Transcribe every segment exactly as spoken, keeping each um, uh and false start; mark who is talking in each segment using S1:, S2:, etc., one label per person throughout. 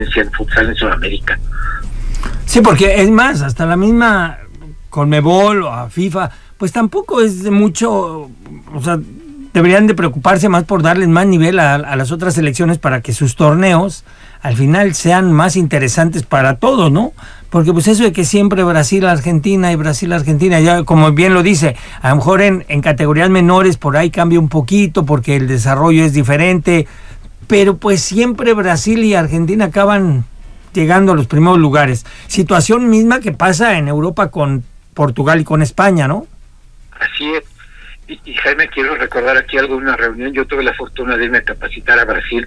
S1: en futsal en Sudamérica.
S2: Sí, porque es más, hasta la misma Conmebol o a FIFA, pues tampoco es de mucho, o sea, deberían de preocuparse más por darles más nivel a, a las otras selecciones para que sus torneos al final sean más interesantes para todos, ¿no? Porque pues eso de que siempre Brasil-Argentina y Brasil-Argentina, ya como bien lo dice, a lo mejor en, en categorías menores por ahí cambia un poquito porque el desarrollo es diferente, pero pues siempre Brasil y Argentina acaban llegando a los primeros lugares. Situación misma que pasa en Europa con Portugal y con España, ¿no?
S1: Así es. Y, y Jaime, quiero recordar aquí algo de una reunión. Yo tuve la fortuna de irme a capacitar a Brasil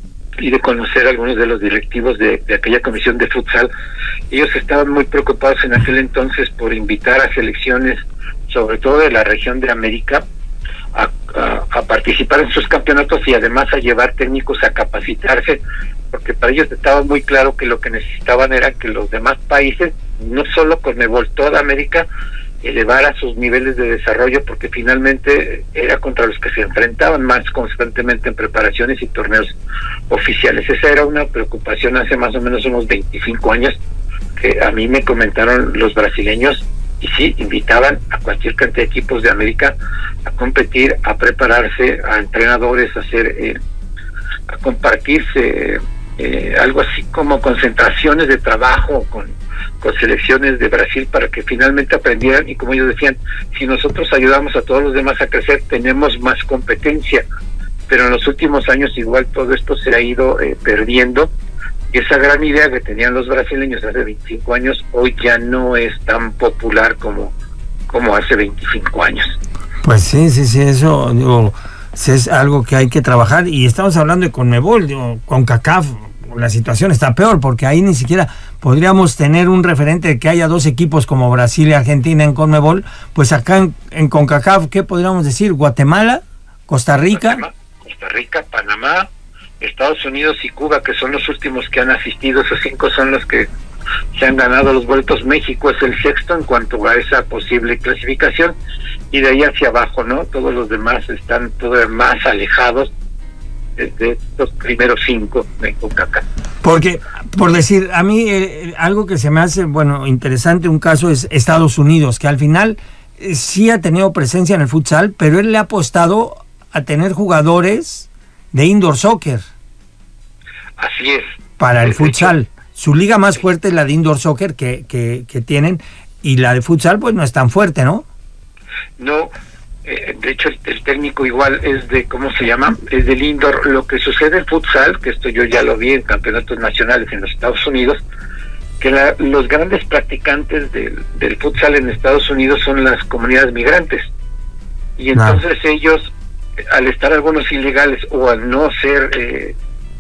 S1: y de conocer a algunos de los directivos de, de aquella comisión de futsal. Ellos estaban muy preocupados en aquel entonces por invitar a selecciones, sobre todo de la región de América, a, a, a participar en sus campeonatos y además a llevar técnicos a capacitarse, porque para ellos estaba muy claro que lo que necesitaban era que los demás países, no solo Conmebol, toda América, elevara sus niveles de desarrollo, porque finalmente era contra los que se enfrentaban más constantemente en preparaciones y torneos oficiales. Esa era una preocupación hace más o menos unos veinticinco años, que a mí me comentaron los brasileños, y sí, invitaban a cualquier cantidad de equipos de América a competir, a prepararse, a entrenadores, a hacer, eh, a compartirse, eh, algo así como concentraciones de trabajo con con selecciones de Brasil para que finalmente aprendieran, y como ellos decían, si nosotros ayudamos a todos los demás a crecer, tenemos más competencia. Pero en los últimos años igual todo esto se ha ido eh, perdiendo, y esa gran idea que tenían los brasileños hace veinticinco años hoy ya no es tan popular como, como hace veinticinco años.
S2: Pues sí, sí, sí, eso digo, es algo que hay que trabajar, y estamos hablando de Conmebol, digo, CONCACAF, la situación está peor, porque ahí ni siquiera podríamos tener un referente de que haya dos equipos como Brasil y Argentina en Conmebol. Pues acá en, en CONCACAF, ¿qué podríamos decir? Guatemala, Costa Rica.
S1: Guatemala, Costa Rica, Panamá, Estados Unidos y Cuba, que son los últimos que han asistido. Esos cinco son los que se han ganado los boletos. México es el sexto en cuanto a esa posible clasificación, y de ahí hacia abajo, ¿no? Todos los demás están todavía más alejados de los primeros cinco de CONCACAF.
S2: Porque, por decir, a mí eh, algo que se me hace, bueno, interesante, un caso es Estados Unidos, que al final eh, sí ha tenido presencia en el futsal, pero él le ha apostado a tener jugadores de indoor soccer.
S1: Así es.
S2: Para el futsal. Su liga más fuerte es la de indoor soccer que, que, que tienen, y la de futsal pues no es tan fuerte, ¿no?
S1: No. Eh, de hecho el, el técnico igual es de, ¿cómo se llama? Es del indoor. Lo que sucede en futsal, que esto yo ya lo vi en campeonatos nacionales en los Estados Unidos, que la, los grandes practicantes del, del futsal en Estados Unidos son las comunidades migrantes, y entonces no. ellos, al estar algunos ilegales o al no ser eh,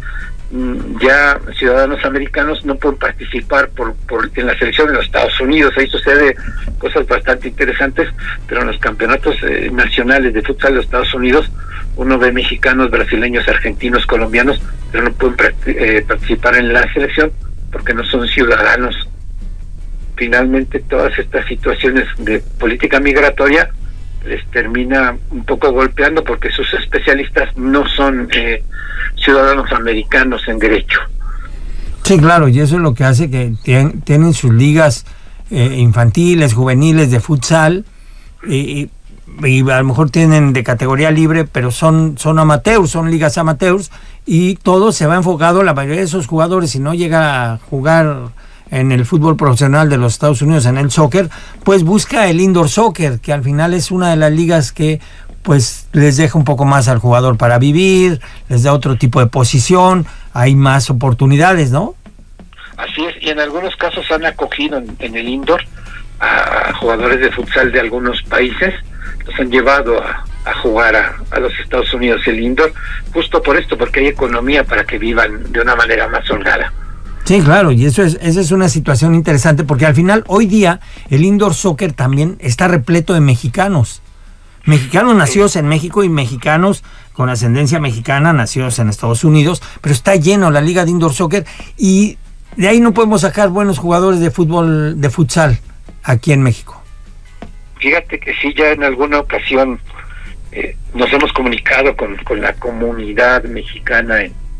S1: ya ciudadanos americanos, no pueden participar por, por en la selección de los Estados Unidos. Ahí sucede cosas bastante interesantes, pero en los campeonatos eh, nacionales de futsal de los Estados Unidos uno ve mexicanos, brasileños, argentinos, colombianos, pero no pueden eh, participar en la selección porque no son ciudadanos. Finalmente todas estas situaciones de política migratoria les termina un poco golpeando, porque sus especialistas no son eh, ciudadanos americanos en derecho.
S2: Sí, claro, y eso es lo que hace que tienen, tienen sus ligas eh, infantiles, juveniles de futsal, y, y a lo mejor tienen de categoría libre, pero son, son amateurs, son ligas amateurs, y todo se va enfocado, la mayoría de esos jugadores, si no llega a jugar en el fútbol profesional de los Estados Unidos, en el soccer, pues busca el indoor soccer, que al final es una de las ligas que pues les deja un poco más al jugador para vivir, les da otro tipo de posición, hay más oportunidades, ¿no?
S1: Así es, y en algunos casos han acogido en, en el indoor a jugadores de futsal de algunos países, los han llevado a, a jugar a, a los Estados Unidos el indoor, justo por esto, porque hay economía para que vivan de una manera más holgada.
S2: Sí, claro, y eso es, esa es una situación interesante, porque al final, hoy día, el indoor soccer también está repleto de mexicanos. Mexicanos nacidos en México y mexicanos con ascendencia mexicana nacidos en Estados Unidos, pero está lleno la liga de indoor soccer, y de ahí no podemos sacar buenos jugadores de fútbol, de futsal, aquí en México.
S1: Fíjate que sí, ya en alguna ocasión eh, nos hemos comunicado con, con la comunidad mexicana en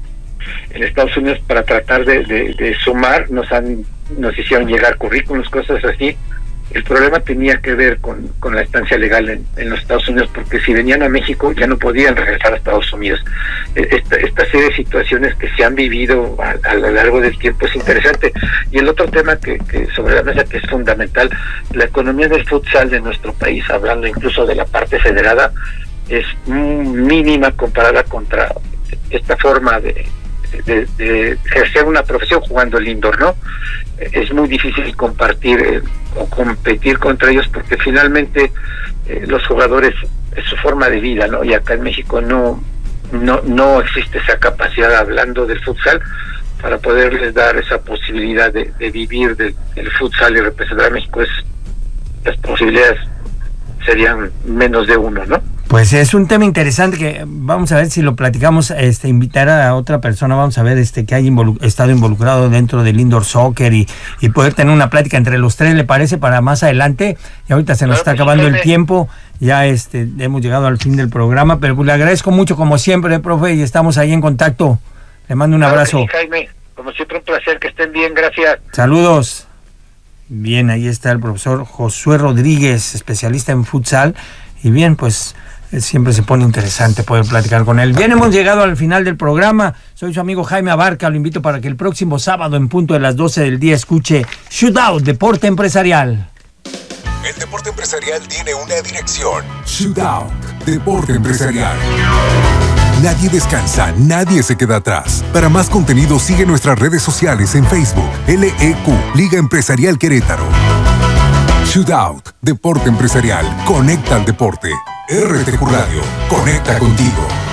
S1: en Estados Unidos para tratar de, de, de sumar, nos han nos hicieron llegar currículos, cosas así. El problema tenía que ver con, con la estancia legal en, en los Estados Unidos, porque si venían a México ya no podían regresar a Estados Unidos. Esta, esta serie de situaciones que se han vivido a, a lo largo del tiempo es interesante. Y el otro tema que, que sobre la mesa que es fundamental, la economía del futsal de nuestro país, hablando incluso de la parte federada, es mínima comparada contra esta forma de De, de ejercer una profesión jugando el indoor, ¿no? Es muy difícil compartir eh, o competir contra ellos, porque finalmente eh, los jugadores es su forma de vida, ¿no? Y acá en México no no no existe esa capacidad, hablando del futsal, para poderles dar esa posibilidad de, de vivir del, del futsal y representar a México. Es, las posibilidades serían menos de uno, ¿no?
S2: Pues es un tema interesante que vamos a ver si lo platicamos, este, invitar a otra persona, vamos a ver este que haya involu- estado involucrado dentro del indoor soccer y, y poder tener una plática entre los tres, ¿le parece? Para más adelante. Y ahorita se nos
S1: Claro,
S2: está acabando el tiempo, ya este hemos llegado al fin del programa, pero pues le agradezco mucho como siempre, profe, y estamos ahí en contacto. Le mando un
S1: Claro
S2: abrazo.
S1: que sí, Jaime, como siempre un placer, que estén bien, gracias.
S2: Saludos. Bien, ahí está el profesor Josué Rodríguez, especialista en futsal, y bien, pues siempre se pone interesante poder platicar con él. Bien, hemos llegado al final del programa. Soy su amigo Jaime Abarca. Lo invito para que el próximo sábado en punto de las doce del día escuche Shootout, Deporte Empresarial.
S3: El deporte empresarial tiene una dirección. Shootout, Deporte Empresarial. Nadie descansa, nadie se queda atrás. Para más contenido sigue nuestras redes sociales en Facebook, L E Q, Liga Empresarial Querétaro. Shootout, Deporte Empresarial. Conecta al deporte. R T Q Radio. Conecta contigo.